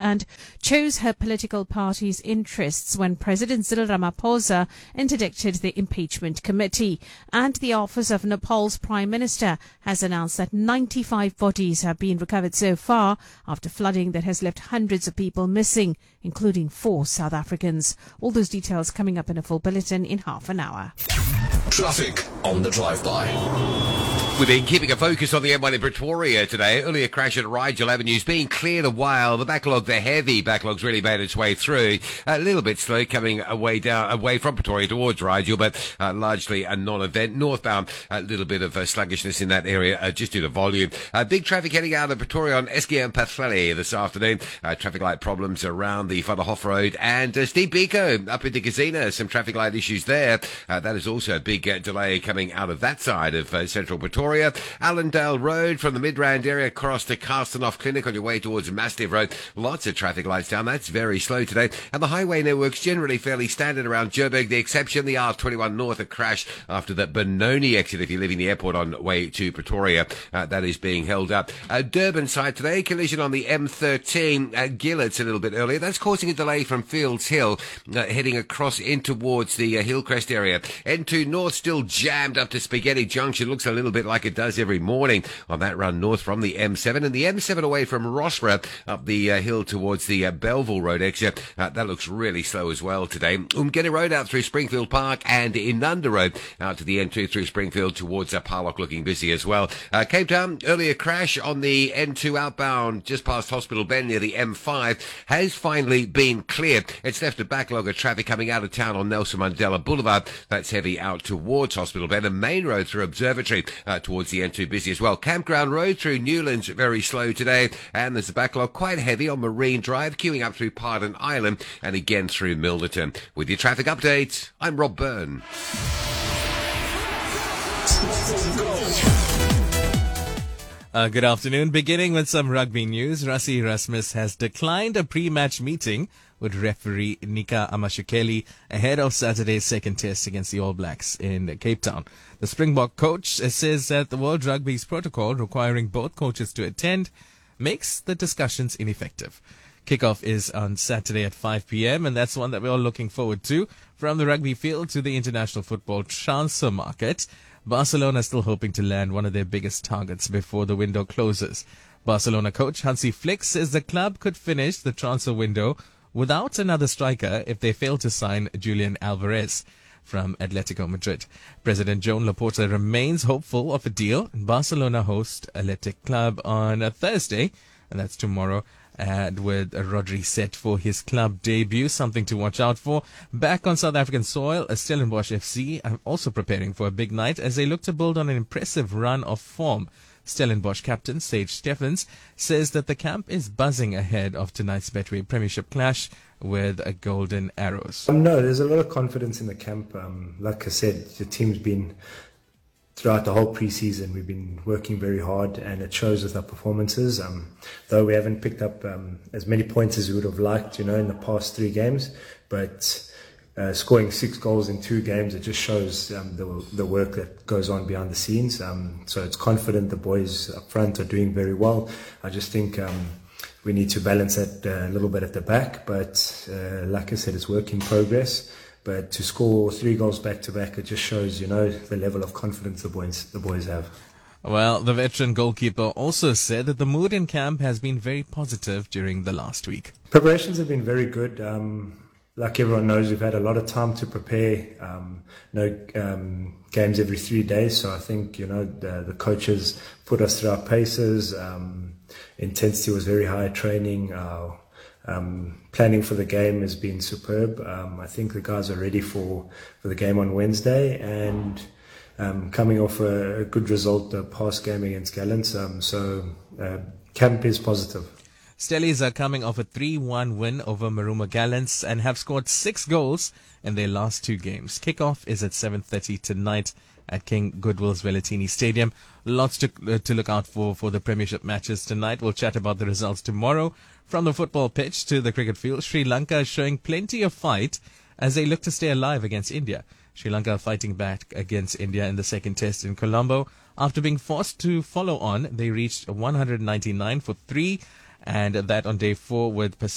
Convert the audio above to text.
and chose her political party's interests when President Cyril Ramaphosa interdicted the impeachment committee. And the office of Nepal's Prime Minister has announced that 95 bodies have been recovered so far after flooding that has left hundreds of people missing, including 4 South Africans. All those details coming up in a full bulletin in half an hour. Traffic on the drive-by. We've been keeping a focus on the M1 in Pretoria today. Earlier crash at Rigel Avenue is being cleared a while. The backlog, the heavy backlog's really made its way through. A little bit slow coming away from Pretoria towards Rigel, but largely a non-event. Northbound, a little bit of sluggishness in that area just due to volume. Big traffic heading out of Pretoria on Eskia Pathlele this afternoon. Traffic light problems around the Vanderhof Road and Steep Biko up into Casino. Some traffic light issues there. That is also a big delay coming out of that side of central Pretoria. Allendale Road from the Midrand area across to Carstenoff Clinic on your way towards Mastiff Road. Lots of traffic lights down. That's very slow today. And the highway network's generally fairly standard around Joburg. The exception, the R21 North, a crash after the Benoni exit if you're leaving the airport on way to Pretoria. That is being held up. Durban side today, collision on the M13 at Gillet's a little bit earlier. That's causing a delay from Fields Hill heading across in towards the Hillcrest area. N2 North still jammed up to Spaghetti Junction. Looks a little bit like it does every morning on that run north from the M7, and the M7 away from Rossborough up the hill towards the Belleville Road exit. That looks really slow as well today. Umgeni Road out through Springfield Park and Inanda Road out to the N2 through Springfield towards Parlock looking busy as well. Cape Town, earlier crash on the N2 outbound just past Hospital Bend near the M5 has finally been cleared. It's left a backlog of traffic coming out of town on Nelson Mandela Boulevard. That's heavy out towards Hospital Bend. The main road through Observatory towards the N2 busy as well. Campground Road through Newlands very slow today, and there's a backlog quite heavy on Marine Drive, queuing up through Pardon Island and again through Milnerton. With your traffic update, I'm Rob Byrne. Good afternoon. Beginning with some rugby news, Rassie Erasmus has declined a pre-match meeting with referee Nika Amashukeli ahead of Saturday's second test against the All Blacks in Cape Town. The Springbok coach says that the World Rugby's protocol requiring both coaches to attend makes the discussions ineffective. Kickoff is on Saturday at 5 p.m. and that's one that we're all looking forward to. From the rugby field to the international football transfer market, Barcelona still hoping to land one of their biggest targets before the window closes. Barcelona coach Hansi Flick says the club could finish the transfer window without another striker if they fail to sign Julian Alvarez from Atletico Madrid. President Joan Laporta remains hopeful of a deal. Barcelona host Athletic Club on a Thursday, and that's tomorrow, and with Rodri set for his club debut, something to watch out for. Back on South African soil, Stellenbosch FC are also preparing for a big night as they look to build on an impressive run of form. Stellenbosch captain Sage Steffens says that the camp is buzzing ahead of tonight's Betway Premiership clash with Golden Arrows. No, there's a lot of confidence in the camp. Like I said, the team's been, throughout the whole pre-season, we've been working very hard and it shows with our performances. Though we haven't picked up as many points as we would have liked, in the past 3 games, but scoring 6 goals in 2 games, it just shows the work that goes on behind the scenes. So it's confident the boys up front are doing very well. I just think we need to balance that a little bit at the back, but like I said, it's work in progress. But to score 3 goals back to back, it just shows, the level of confidence the boys have. Well, the veteran goalkeeper also said that the mood in camp has been very positive during the last week. Preparations have been very good. Like everyone knows, we've had a lot of time to prepare. Games every 3 days, so I think the coaches put us through our paces. Intensity was very high training. Planning for the game has been superb. I think the guys are ready for the game on Wednesday, and coming off a good result, the past game against Gallants. So camp is positive. Stellies are coming off a 3-1 win over Maruma Gallants and have scored 6 goals in their last 2 games. Kickoff is at 7:30 tonight at King Goodwill's Velatini Stadium. Lots to look out for the Premiership matches tonight. We'll chat about the results tomorrow. From the football pitch to the cricket field, Sri Lanka is showing plenty of fight as they look to stay alive against India. Sri Lanka fighting back against India in the second test in Colombo. After being forced to follow on, they reached 199 for 3, and that on day 4 with